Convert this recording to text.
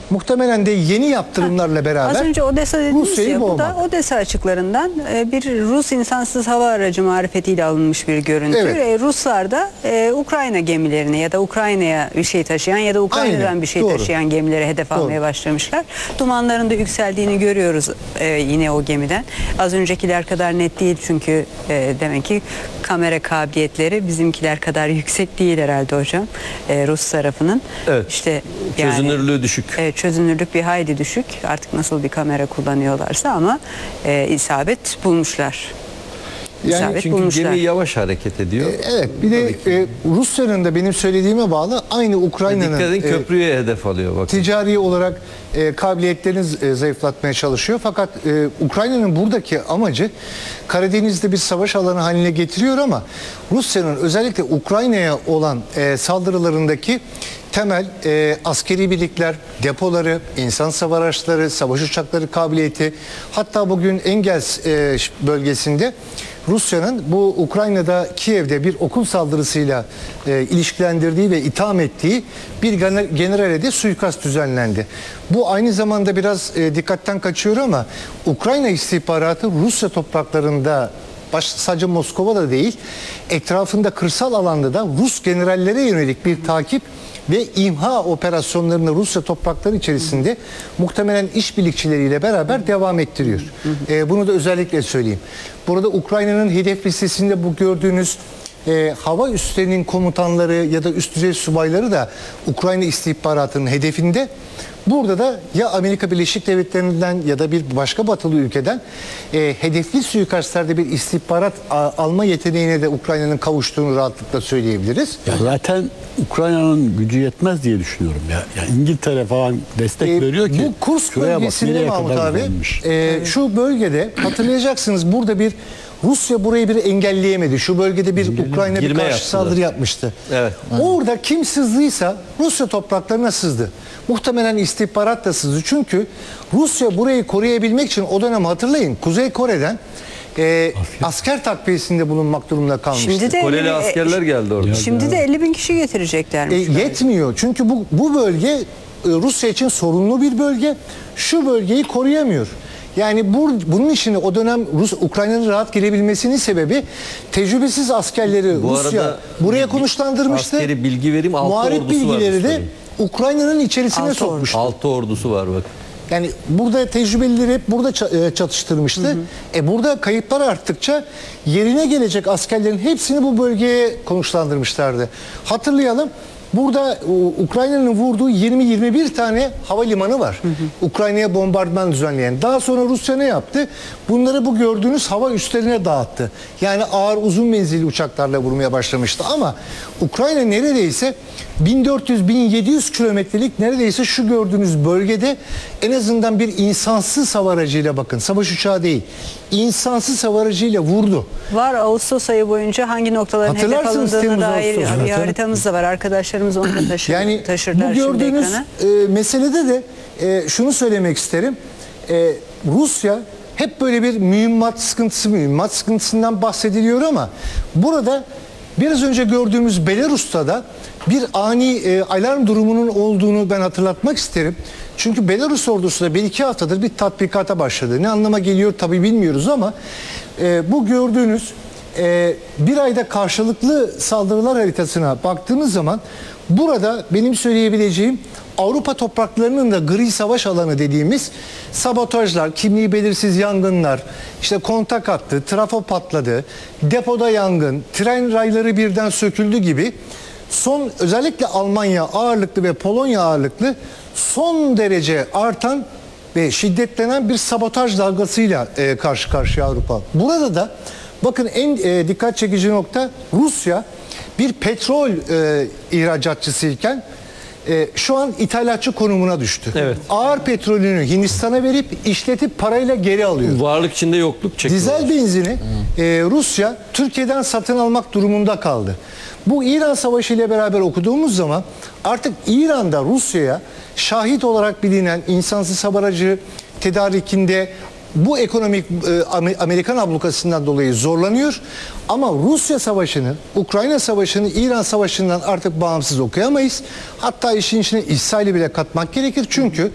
muhtemelen de yeni yaptırımlarla beraber Az önce Odessa dediniz Rusya'yı ya, bu da boğmak. Odessa açıklarından bir Rus insansız hava aracı marifetiyle alınmış bir görüntü. Evet. Ruslar da Ukrayna gemilerini ya da Ukrayna'ya bir şey taşıyan ya da Ukrayna'dan Aynen, bir şey doğru. taşıyan gemileri hedef almaya başlamışlar. Dumanların da yükseldiğini görüyoruz yine o gemiden. Az öncekiler kadar net değil çünkü demek ki kamera kabiliyetleri bizimkiler kadar yüksek değil herhalde hocam. Rus tarafının. Evet. İşte Çözünürlüğü düşük. Çözünürlük bir hayli düşük. Artık nasıl bir kamera kullanıyorlarsa ama isabet bulmuşlar. Yani Çünkü gemi yavaş hareket ediyor. Evet, bir de Rusya'nın da benim söylediğime bağlı aynı Ukrayna'nın Dikkat edin, köprüye hedef alıyor. Bakın. ticari olarak kabiliyetlerini zayıflatmaya çalışıyor. Fakat Ukrayna'nın buradaki amacı Karadeniz'de bir savaş alanı haline getiriyor ama Rusya'nın özellikle Ukrayna'ya olan saldırılarındaki temel askeri birlikler, depoları, insan hava araçları, savaş uçakları kabiliyeti, hatta bugün Engels bölgesinde Rusya'nın bu Ukrayna'da Kiev'de bir okul saldırısıyla ilişkilendirdiği ve itham ettiği bir generale de suikast düzenlendi. Bu aynı zamanda biraz dikkatten kaçıyor ama Ukrayna istihbaratı Rusya topraklarında sadece Moskova'da değil, etrafında kırsal alanda da Rus generallere yönelik bir takip ve imha operasyonlarını Rusya toprakları içerisinde muhtemelen işbirlikçileriyle beraber devam ettiriyor. Bunu da özellikle söyleyeyim. Burada Ukrayna'nın hedef listesinde bu gördüğünüz hava üslerinin komutanları ya da üst düzey subayları da Ukrayna istihbaratının hedefinde. Burada da ya Amerika Birleşik Devletleri'nden ya da bir başka batılı ülkeden hedefli suikastlerde bir istihbarat alma yeteneğine de Ukrayna'nın kavuştuğunu rahatlıkla söyleyebiliriz. Ya zaten Ukrayna'nın gücü yetmez diye düşünüyorum ya. Ya İngiltere falan destek veriyor ki. Bu Kursk şuraya bak, bölgesinde nereye Mahmut kadar abi uzanmış. şu bölgede hatırlayacaksınız burada bir Rusya burayı bir engelleyemedi. Şu bölgede bir Ukrayna bir Girme karşı yaptılar. saldırı yapmıştı. Evet. Orada kim sızdıysa Rusya topraklarına sızdı. Muhtemelen istihbarat da sızdı. Çünkü Rusya burayı koruyabilmek için o dönem hatırlayın Kuzey Kore'den asker takviyesinde bulunmak durumunda kalmıştı. Şimdi de Koleli askerler geldi orada. Şimdi de 50.000 kişi getireceklermiş. Yetmiyor. Çünkü bu bölge Rusya için sorunlu bir bölge. Şu bölgeyi koruyamıyor. Yani bunun için o dönem Ukrayna'nın rahat girebilmesinin sebebi tecrübesiz askerleri Bu Rusya arada buraya konuşlandırmıştı. Askeri bilgi vereyim, 6 Muharip ordusu var. bilgileri de Ukrayna'nın içerisine Altı sokmuştu. 6 ordusu var bak. Yani burada tecrübelileri hep burada çatıştırmıştı. Burada kayıplar arttıkça yerine gelecek askerlerin hepsini bu bölgeye konuşlandırmışlardı. Hatırlayalım. Burada Ukrayna'nın vurduğu 20-21 tane havalimanı var. Ukrayna'ya bombardıman düzenleyen. Daha sonra Rusya ne yaptı? Bunları bu gördüğünüz hava üslerine dağıttı. Yani ağır uzun menzilli uçaklarla vurmaya başlamıştı. Ama Ukrayna neredeyse 1400-1700 kilometrelik neredeyse şu gördüğünüz bölgede en azından bir insansız hava aracıyla bakın. Savaş uçağı değil. İnsansız hava aracıyla vurdu. Var, Ağustos ayı boyunca hangi noktaların hedef Hatırlarsınız alındığına Temmuz, dair Ağustos. bir haritamız da var. Arkadaşlarımız onu da taşırlar bu şimdi gördüğünüz ekrana. meselede de şunu söylemek isterim. Rusya hep böyle bir mühimmat sıkıntısından bahsediliyor ama burada biraz önce gördüğümüz Belarus'ta da bir ani alarm durumunun olduğunu ben hatırlatmak isterim. Çünkü Belarus ordusu da 1-2 haftadır bir tatbikata başladı. Ne anlama geliyor tabii bilmiyoruz ama bu gördüğünüz bir ayda karşılıklı saldırılar haritasına baktığımız zaman burada benim söyleyebileceğim Avrupa topraklarının da gri savaş alanı dediğimiz sabotajlar, kimliği belirsiz yangınlar, işte kontak attı, trafo patladı, depoda yangın, tren rayları birden söküldü gibi son özellikle Almanya ağırlıklı ve Polonya ağırlıklı son derece artan ve şiddetlenen bir sabotaj dalgasıyla karşı karşıya Avrupa. Burada da bakın en dikkat çekici nokta Rusya bir petrol ihracatçısıyken şu an ithalatçı konumuna düştü. Evet. Ağır petrolünü Hindistan'a verip işletip parayla geri alıyor. Varlık içinde yokluk çekiyor. Dizel benzini Rusya Türkiye'den satın almak durumunda kaldı. Bu İran Savaşı ile beraber okuduğumuz zaman artık İran'da Rusya'ya şahit olarak bilinen insansız hava aracı tedarikinde bu ekonomik Amerikan ablukasından dolayı zorlanıyor. Ama Rusya Savaşı'nı, Ukrayna Savaşı'nı İran Savaşı'ndan artık bağımsız okuyamayız. Hatta işin içine İsrail'i bile katmak gerekir. Çünkü